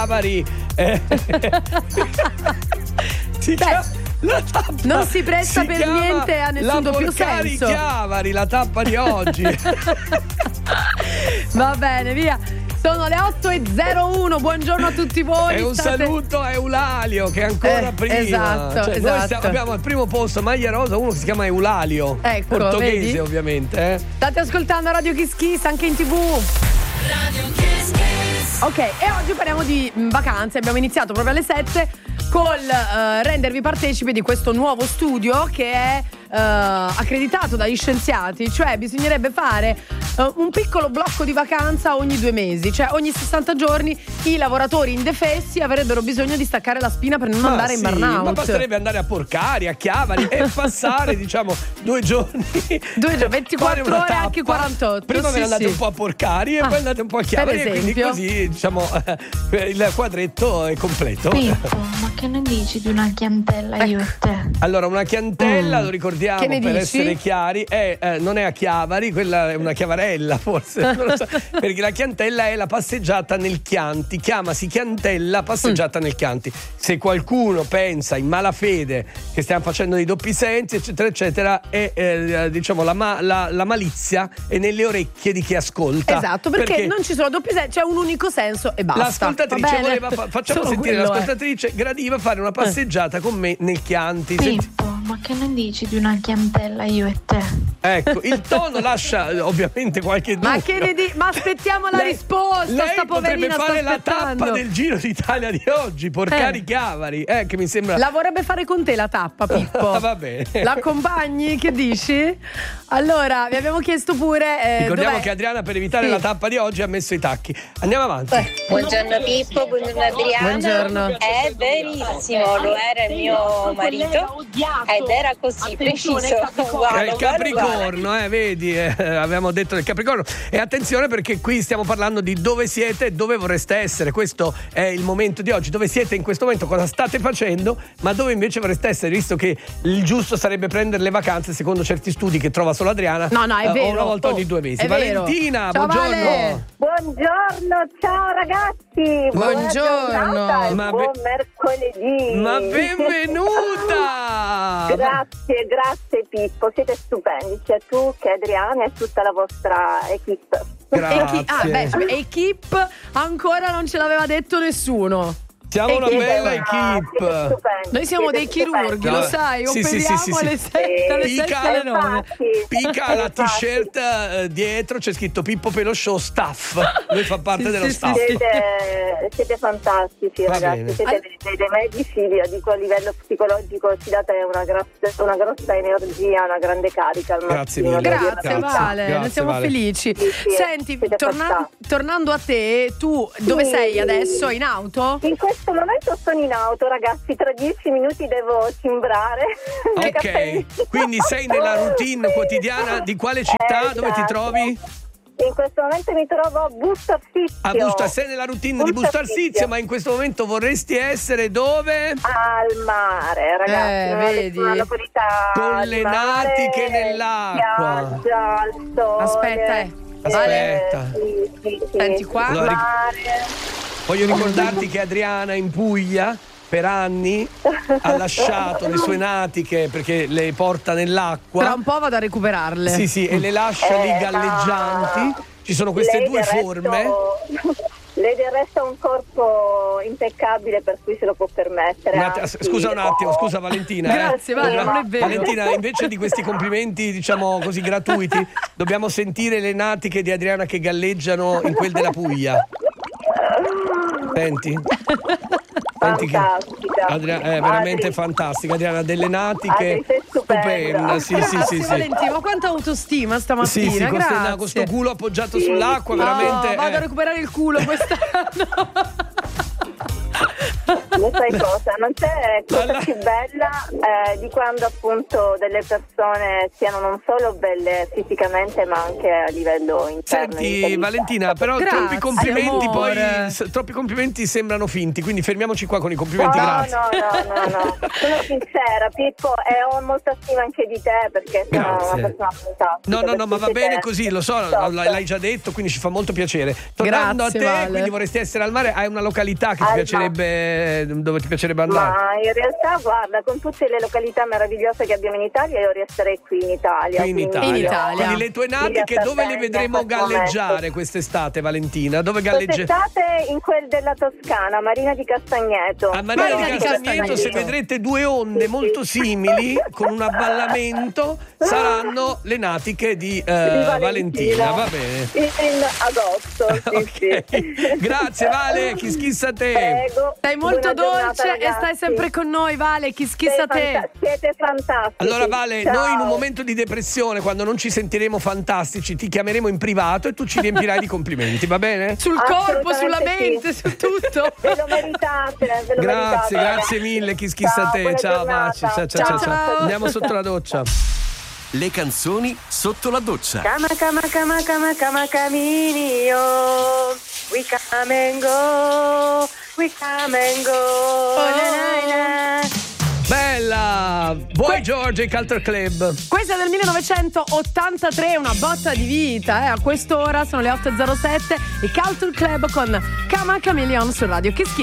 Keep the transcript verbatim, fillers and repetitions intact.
Chiavari. Eh. si chiama, la tappa, non si presta si per niente a nessun doppio senso. Chiavari, la tappa di oggi. Va bene, via. Sono le otto e zero uno, buongiorno a tutti voi. E un state... saluto a Eulalio che è ancora eh, prima. Esatto, cioè, esatto. Noi stiamo, abbiamo al primo posto Maglia Rosa uno che si chiama Eulalio. Ecco, portoghese vedi? ovviamente. Eh. State ascoltando Radio Kiss Kiss anche in tv. Radio Kiss Kiss. Ok, e oggi parliamo di vacanze. Abbiamo iniziato proprio alle sette col uh, rendervi partecipi di questo nuovo studio che è uh, accreditato dagli scienziati, cioè bisognerebbe fare uh, un piccolo blocco di vacanza ogni due mesi, cioè ogni sessanta giorni i lavoratori indefessi avrebbero bisogno di staccare la spina per non ma andare sì, in burnout. Ma basterebbe andare a Porcari, a Chiavari e passare diciamo due giorni due giorni, ventiquattro ore, anche quarantotto. Prima sì, ve ne andate sì. un po' a Porcari e ah, poi andate un po' a Chiavari per e quindi così diciamo il quadretto è completo. Pippo, ma che ne dici di una chiantella io e te? Allora, una chiantella, Mm. lo ricordiamo Che ne per dici? essere chiari, è, eh, non è a Chiavari, quella è una chiavarella forse, non lo so, perché la chiantella è la passeggiata nel Chianti, chiamasi chiantella passeggiata mm. nel Chianti. Se qualcuno pensa in malafede che stiamo facendo dei doppi sensi, eccetera, eccetera, è eh, diciamo la, ma, la, la malizia è nelle orecchie di chi ascolta. Esatto, perché, perché non ci sono doppi sensi, c'è un unico senso e basta. L'ascoltatrice voleva, fa, facciamo Solo sentire quello, l'ascoltatrice, eh. gradiva fare una passeggiata eh. con me nel Chianti. Pippo, ma che ne dici di una chiantella io e te? Ecco, il tono lascia ovviamente qualche dubbio. Ma che ne di- ma aspettiamo la lei, risposta, lei sta poverina potrebbe fare sta la tappa del Giro d'Italia di oggi, Porcari eh. Chiavari, eh, che mi sembra. La vorrebbe fare con te la tappa, Pippo. Va bene. L'accompagni? Che dici? Allora, vi abbiamo chiesto pure eh, ricordiamo dov'è? che Adriana per evitare sì. la tappa di oggi ha messo i tacchi. Andiamo avanti. Eh. Buongiorno Pippo, buongiorno Adriana. Buongiorno. È verissimo, lo era il mio marito ed era così preciso. Uguale, È il Capricorno, eh, vedi, eh, avevamo detto del Capricorno. E attenzione perché qui stiamo parlando di dove siete e dove vorreste essere. Questo è il momento di oggi. Dove siete in questo momento, cosa state facendo, ma dove invece vorreste essere, visto che il giusto sarebbe prendere le vacanze, secondo certi studi che trova solo Adriana. No, no, è vero. Eh, una volta oh, ogni due mesi. è Valentina, vero. Ciao, buongiorno. Vale. Buongiorno, ciao ragazzi. Buongiorno. Ma be- buon mercoledì. Ma benvenuta. Grazie, grazie Pippo, siete stupendi, sia tu che Adriana e tutta la vostra equipe. Grazie. Equi- ah, beh, equipe ancora non ce l'aveva detto nessuno. Siamo una Equipe. bella Ah, equipe. siete stupendi, Noi siamo siete dei chirurghi, stupendi. lo No. sai, Sì, sì, operiamo sì, sì, sì. alle sette, alle Pica- sette alle nove. Infatti, Pica la infatti. t-shirt eh, dietro, c'è scritto Pippo Pelo Show Staff. Lui fa parte Sì, dello sì, staff. sì. Siete, siete fantastici Va ragazzi, bene. siete dei, dei, dei medici, vi dico a livello psicologico ci date una, gra- una grossa energia, una grande carica al Grazie mattino, mille. devo dire Grazie, la verità. Vale, Grazie, ne siamo Vale. felici. Sì, sì, Senti, siete torna- fantastici. tornando a te, tu dove Sì. sei adesso? In auto? In questo momento sono in auto ragazzi, tra dieci minuti devo cimbrare. i capelli. Ok, quindi sei nella routine quotidiana di quale città? Eh, Dove ti esatto. trovi? In questo momento mi trovo a Busto Arsizio. A Busto, sei nella routine di Busto Arsizio, ma in questo momento vorresti essere dove? Al mare, ragazzi. Eh, una, vedi? una località Con al le mare, natiche nell'acqua. Spiaggia, al sole. Aspetta, eh. Aspetta. Sì, sì, sì. Senti qua. Il Allora, ric- mare. Voglio ricordarti che Adriana in Puglia per anni ha lasciato le sue natiche perché le porta nell'acqua. Tra un po' vado a recuperarle. Sì, sì, e le lascia lì Eh, galleggianti. ma Ci sono queste lei due del resto- forme. Lei del resto ha un corpo impeccabile per cui se lo può permettere. Un atti- anzi, scusa un attimo, può- scusa Valentina. eh. Grazie, Vale, Dobbiamo- non è vero. Valentina, invece di questi complimenti, diciamo così gratuiti, dobbiamo sentire le natiche di Adriana che galleggiano in quel della Puglia. Senti? Senti che Fantastica. Adriana è veramente Adri- fantastica. Adriana, delle natiche Adri, sei stupenda. Sì, sì, Grazie, sì, sì. Valentina, ma quanta autostima stamattina, Sì, sì, con grazie. sto- con sto culo appoggiato Sì. sull'acqua, No, veramente. vado eh. a recuperare il culo quest'anno. Le sue sai cosa? Non c'è cosa Alla... più bella eh, di quando appunto delle persone siano non solo belle fisicamente ma anche a livello interno. Senti Valentina, però Grazie, troppi complimenti amore. poi s- troppi complimenti sembrano finti, quindi fermiamoci qua con i complimenti, no, grazie. no, no, no, no, sono sincera Pippo e ho molta stima anche di te perché sono Grazie. una persona fantastica. No, no, no, ma va bene Siete- così, lo so, top. l'hai l'hai già detto, quindi ci fa molto piacere. Tornando Grazie, a te, Vale. quindi vorresti essere al mare, hai una località che ti Al piacerebbe, dove ti piacerebbe andare? Ma in realtà guarda, con tutte le località meravigliose che abbiamo in Italia io resterei qui in Italia. Qui in quindi- Italia. In Italia. Quindi le tue natiche dove le vedremo galleggiare quest'estate, Valentina? Dove gallegge? Quest'estate in quel della Toscana, Marina di Castagneto. A Marina Marina di di Castagneto, Castagneto. se vedrete due onde molto simili con un avvallamento, saranno le natiche di, eh, Di Valentina. Va bene. In agosto, sì, Ok. sì. Grazie Vale, chi schissa te. Prego. Sei molto Buona giornata, dolce e ragazzi. stai sempre con noi, Vale. Chi schissa Siete te? fanta- Siete fantastici. Allora Vale, Ciao. noi in un momento di depressione, quando non ci sentiremo fantastici, ti chiameremo in privato e tu ci riempirai di complimenti, va bene? Sul corpo, Assolutamente sulla sì. mente, su tutto. Ve lo meritate, ve lo Grazie, meritate, grazie ragazzi. mille, chi schissa Ciao, te. buona Ciao, giornata. baci. Ciao, ciao, ciao, Ciao. Andiamo sotto la doccia. Le canzoni sotto la doccia. Kama kama kama kama kama caminio. We come and go. We come and go. Oh, na, na, na. Bella! Boy Que- George e Culture Club. Questa è del millenovecentottantatré, una botta di vita, eh. A quest'ora sono le otto e zero sette e Culture Club con Kama Chameleon su Radio Kiss Kiss.